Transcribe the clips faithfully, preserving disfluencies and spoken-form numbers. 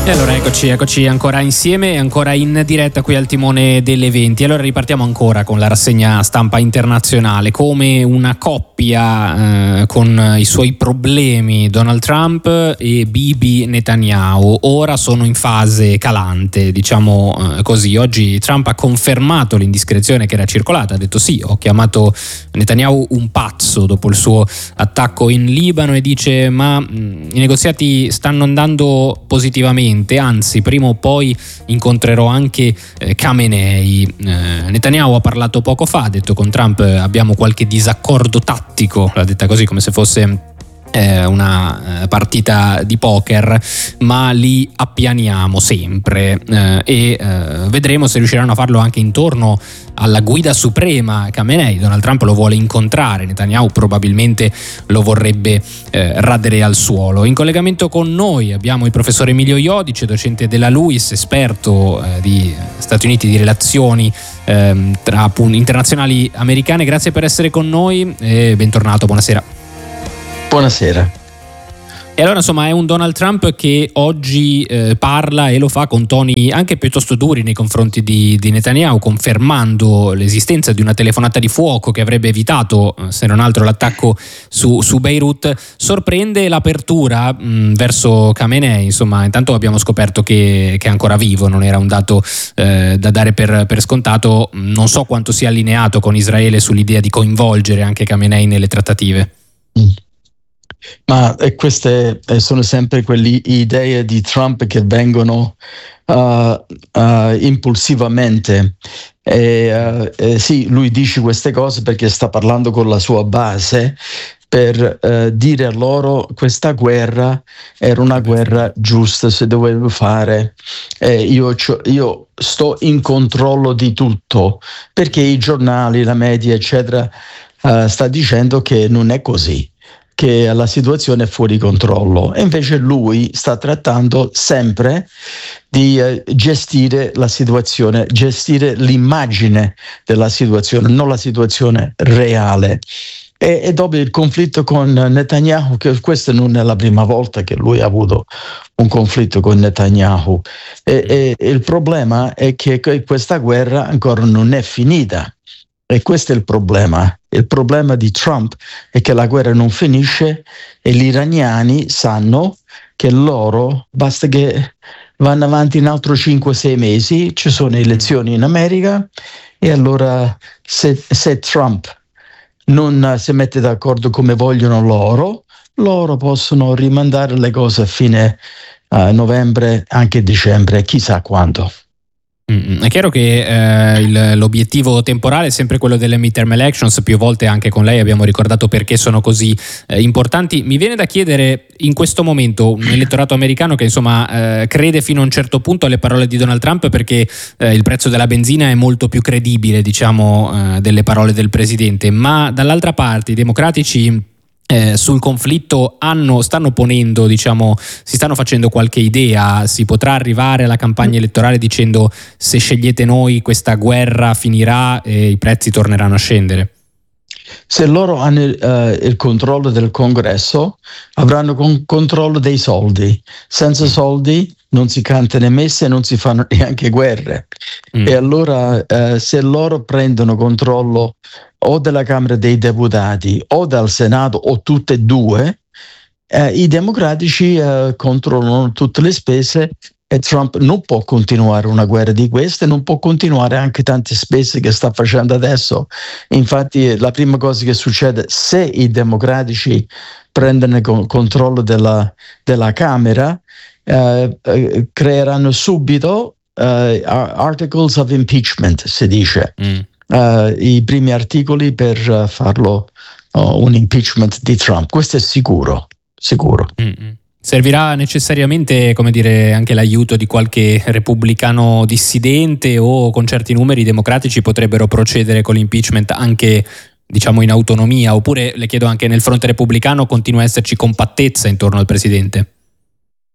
E allora eccoci, eccoci ancora insieme, ancora in diretta qui al timone delle venti. Allora ripartiamo ancora con la rassegna stampa internazionale. Come una coppia eh, con i suoi problemi, Donald Trump e Bibi Netanyahu, ora sono in fase calante, diciamo eh, così. Oggi Trump ha confermato l'indiscrezione che era circolata, ha detto sì, ho chiamato Netanyahu un pazzo dopo il suo attacco in Libano, e dice ma mh, i negoziati stanno andando positivamente, anzi prima o poi incontrerò anche eh, Khamenei. eh, Netanyahu ha parlato poco fa, ha detto con Trump eh, abbiamo qualche disaccordo tattico, l'ha detta così come se fosse eh, una eh, partita di poker, ma li appianiamo sempre eh, e eh, vedremo se riusciranno a farlo anche intorno alla guida suprema Khamenei. Donald Trump lo vuole incontrare, Netanyahu probabilmente lo vorrebbe eh, radere al suolo. In collegamento con noi abbiamo il professor Emilio Iodice, docente della LUISS, esperto eh, di Stati Uniti, di relazioni eh, tra, appunto, internazionali americane. Grazie per essere con noi e bentornato, buonasera. Buonasera. E allora insomma è un Donald Trump che oggi eh, parla e lo fa con toni anche piuttosto duri nei confronti di, di Netanyahu, confermando l'esistenza di una telefonata di fuoco che avrebbe evitato, se non altro, l'attacco su, su Beirut. Sorprende l'apertura mh, verso Khamenei, insomma intanto abbiamo scoperto che, che è ancora vivo, non era un dato eh, da dare per, per scontato. Non so quanto sia allineato con Israele sull'idea di coinvolgere anche Khamenei nelle trattative. Mm. Ma eh, queste eh, sono sempre quelle idee di Trump che vengono uh, uh, impulsivamente. E, uh, eh, sì, lui dice queste cose perché sta parlando con la sua base per uh, dire a loro questa guerra era una guerra giusta, si doveva fare. Eh, io, io sto in controllo di tutto, perché i giornali, la media, eccetera, uh, sta dicendo che non è così, che la situazione è fuori controllo, e invece lui sta trattando sempre di eh, gestire la situazione, gestire l'immagine della situazione, non la situazione reale. E, e dopo il conflitto con Netanyahu, che questa non è la prima volta che lui ha avuto un conflitto con Netanyahu, e, e, e il problema è che questa guerra ancora non è finita. E questo è il problema. Il problema di Trump è che la guerra non finisce e gli iraniani sanno che loro basta che vanno avanti in altro cinque sei mesi, ci sono elezioni in America, e allora se, se Trump non si mette d'accordo come vogliono loro, loro possono rimandare le cose a fine uh, novembre, anche dicembre, chissà quando. È chiaro che eh, il, l'obiettivo temporale è sempre quello delle midterm elections. Più volte anche con lei abbiamo ricordato perché sono così eh, importanti. Mi viene da chiedere, in questo momento, un elettorato americano che insomma eh, crede fino a un certo punto alle parole di Donald Trump, perché eh, il prezzo della benzina è molto più credibile, diciamo, eh, delle parole del presidente, ma dall'altra parte i democratici Eh, sul conflitto hanno, stanno ponendo, diciamo, si stanno facendo qualche idea. Si potrà arrivare alla campagna elettorale dicendo se scegliete noi questa guerra finirà e i prezzi torneranno a scendere? Se loro hanno uh, il controllo del congresso, avranno con- controllo dei soldi. Senza soldi non si cantano messe e non si fanno neanche guerre. Mm. E allora uh, se loro prendono controllo o della Camera dei Deputati o dal Senato o tutte e due, eh, i democratici eh, controllano tutte le spese, e Trump non può continuare una guerra di queste, non può continuare anche tante spese che sta facendo adesso. Infatti la prima cosa che succede, se i democratici prendono con- controllo della, della Camera, eh, eh, creeranno subito eh, articles of impeachment, si dice. Mm. Uh, i primi articoli per uh, farlo uh, un impeachment di Trump. Questo è sicuro, sicuro. Mm-hmm. Servirà necessariamente, come dire, anche l'aiuto di qualche repubblicano dissidente, o con certi numeri i democratici potrebbero procedere con l'impeachment anche, diciamo, in autonomia? Oppure, le chiedo, anche nel fronte repubblicano continua a esserci compattezza intorno al presidente?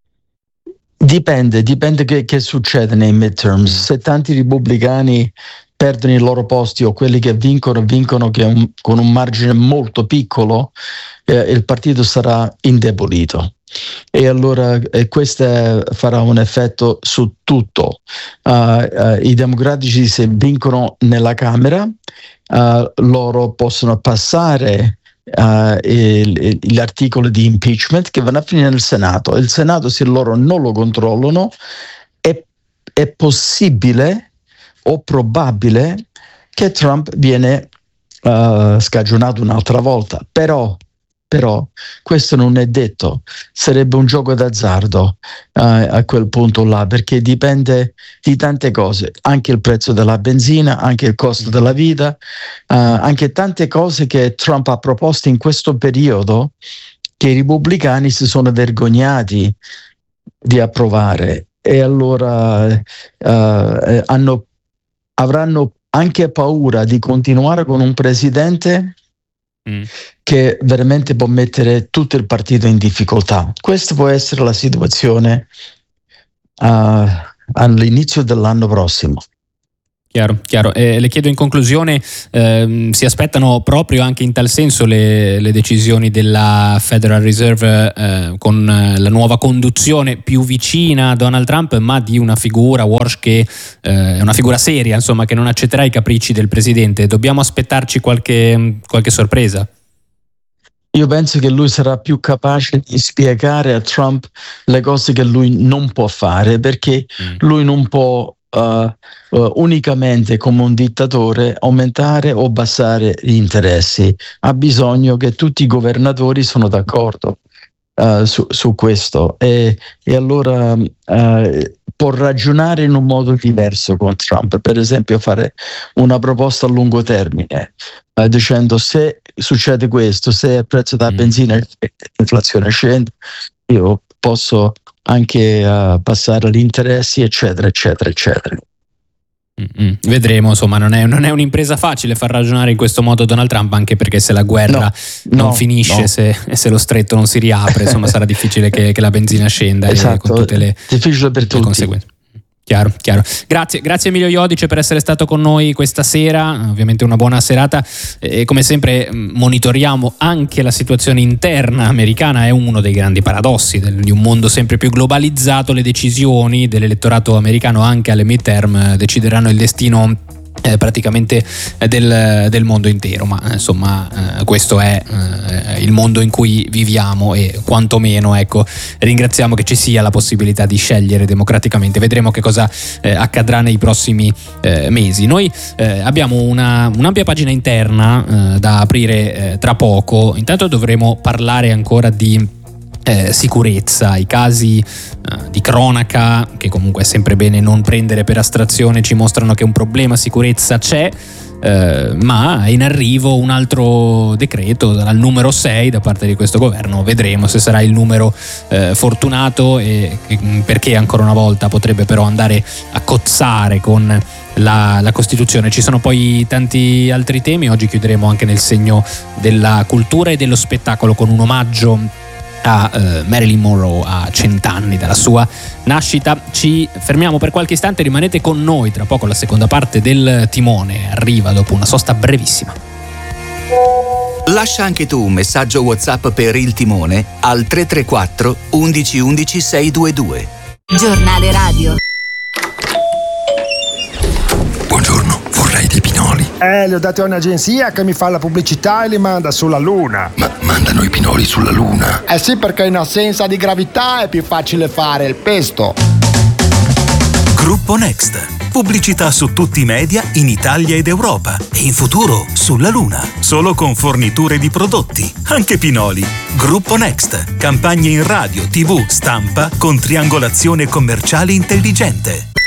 Dipende, dipende che, che succede nei midterms. Se tanti repubblicani perdono i loro posti o quelli che vincono, vincono che un, con un margine molto piccolo, eh, il partito sarà indebolito. E allora eh, questo farà un effetto su tutto. Uh, uh, I democratici, se vincono nella Camera, uh, loro possono passare uh, il, gli articoli di impeachment che vanno a finire nel Senato. Il Senato, se loro non lo controllano, è, è possibile o probabile che Trump viene uh, scagionato un'altra volta. Però Però questo non è detto, sarebbe un gioco d'azzardo uh, a quel punto là, perché dipende di tante cose, anche il prezzo della benzina, anche il costo della vita, uh, anche tante cose che Trump ha proposto in questo periodo che i repubblicani si sono vergognati di approvare, e allora uh, hanno, avranno anche paura di continuare con un presidente Mm. che veramente può mettere tutto il partito in difficoltà. Questa può essere la situazione uh, all'inizio dell'anno prossimo. Chiaro, chiaro. Eh, le chiedo in conclusione, ehm, si aspettano proprio anche in tal senso le, le decisioni della Federal Reserve eh, con la nuova conduzione più vicina a Donald Trump, ma di una figura, Walsh, che eh, è una figura seria, insomma, che non accetterà i capricci del presidente. Dobbiamo aspettarci qualche, qualche sorpresa? Io penso che lui sarà più capace di spiegare a Trump le cose che lui non può fare, perché mm. lui non può Uh, uh, unicamente come un dittatore aumentare o abbassare gli interessi. Ha bisogno che tutti i governatori sono d'accordo uh, su, su questo, e, e allora uh, può ragionare in un modo diverso con Trump, per esempio fare una proposta a lungo termine uh, dicendo: se succede questo, se il prezzo della benzina e l'inflazione scende, io posso anche uh, passare agli interessi, eccetera, eccetera, eccetera. Mm-hmm. Vedremo, insomma, non è, non è un'impresa facile far ragionare in questo modo Donald Trump, anche perché se la guerra no, non no, finisce, no. Se, se lo stretto non si riapre, insomma, sarà difficile che, che la benzina scenda, esatto, e con tutte le, difficile per le tutti. conseguenze. Chiaro, chiaro. Grazie, grazie Emilio Iodice per essere stato con noi questa sera, ovviamente una buona serata, e come sempre monitoriamo anche la situazione interna americana. È uno dei grandi paradossi del, di un mondo sempre più globalizzato. Le decisioni dell'elettorato americano anche alle midterm decideranno il destino Eh, praticamente eh, del, del mondo intero, ma insomma eh, questo è eh, il mondo in cui viviamo, e quantomeno ecco ringraziamo che ci sia la possibilità di scegliere democraticamente. Vedremo che cosa eh, accadrà nei prossimi eh, mesi. Noi eh, abbiamo una, un'ampia pagina interna eh, da aprire eh, tra poco. Intanto dovremo parlare ancora di Eh, sicurezza, i casi eh, di cronaca, che comunque è sempre bene non prendere per astrazione, ci mostrano che un problema sicurezza c'è, eh, ma è in arrivo un altro decreto dal numero sei da parte di questo governo. Vedremo se sarà il numero eh, fortunato, e perché ancora una volta potrebbe però andare a cozzare con La, la Costituzione. Ci sono poi tanti altri temi. Oggi chiuderemo anche nel segno della cultura e dello spettacolo con un omaggio a uh, Marilyn Monroe, a cent'anni dalla sua nascita. Ci fermiamo per qualche istante, rimanete con noi, tra poco la seconda parte del Timone arriva dopo una sosta brevissima. Lascia anche tu un messaggio WhatsApp per il Timone al tre tre quattro undici undici seicentodventidue. Giornale radio. Buongiorno, vorrei dei pinoli. Eh, li ho dati a un'agenzia che mi fa la pubblicità e li manda sulla Luna. Ma mandano i pinoli sulla Luna? Eh sì, perché in assenza di gravità è più facile fare il pesto. Gruppo Next. Pubblicità su tutti i media in Italia ed Europa. E in futuro sulla Luna. Solo con forniture di prodotti, anche pinoli. Gruppo Next. Campagne in radio, tivù, stampa con triangolazione commerciale intelligente.